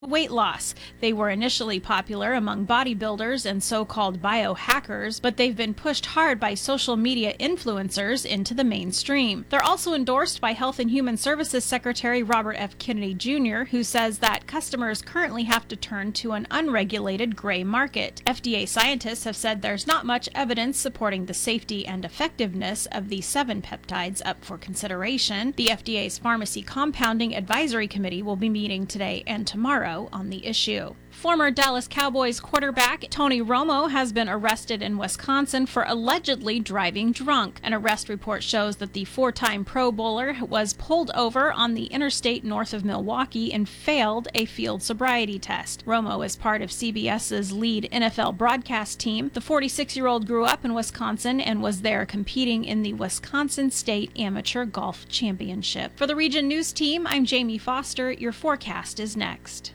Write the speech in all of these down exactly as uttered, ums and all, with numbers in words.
Weight loss. They were initially popular among bodybuilders and so-called biohackers, but they've been pushed hard by social media influencers into the mainstream. They're also endorsed by Health and Human Services Secretary Robert F. Kennedy Junior, who says that customers currently have to turn to an unregulated gray market. F D A scientists have said there's not much evidence supporting the safety and effectiveness of the seven peptides up for consideration. The F D A's Pharmacy Compounding Advisory Committee will be meeting today and tomorrow on the issue. Former Dallas Cowboys quarterback Tony Romo has been arrested in Wisconsin for allegedly driving drunk. An arrest report shows that the four-time Pro Bowler was pulled over on the interstate north of Milwaukee and failed a field sobriety test. Romo is part of CBS's lead N F L broadcast team. The forty-six-year-old grew up in Wisconsin and was there competing in the Wisconsin State Amateur Golf Championship. For the Region News Team, I'm Jamie Foster. Your forecast is next.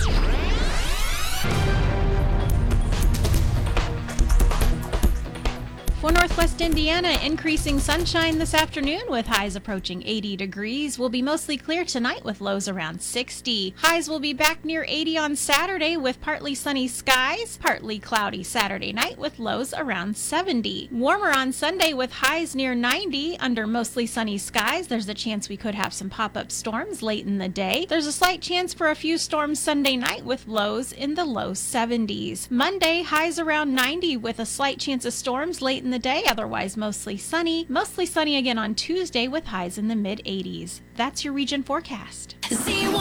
For Northwest Indiana, increasing sunshine this afternoon with highs approaching eighty degrees. Will be mostly clear tonight with lows around sixty. Highs will be back near eighty on Saturday with partly sunny skies. Partly cloudy Saturday night with lows around seventy. Warmer on Sunday with highs near ninety under mostly sunny skies. There's a chance we could have some pop-up storms late in the day. There's a slight chance for a few storms Sunday night with lows in the low seventies. Monday, highs around ninety with a slight chance of storms late in the day, otherwise mostly sunny. Mostly sunny again on Tuesday with highs in the mid eighties. That's your region forecast.